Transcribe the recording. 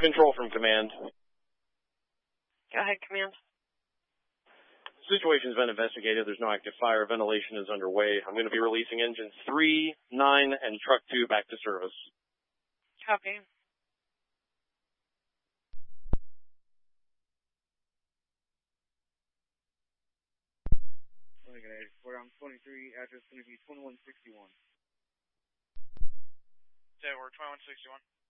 Control from command. Go ahead, command. Situation's been investigated. There's no active fire. Ventilation is underway. I'm going to be releasing engines 3, 9, and truck 2 back to service. Copy. We're on 23, address going to be 2161. So we're 2161.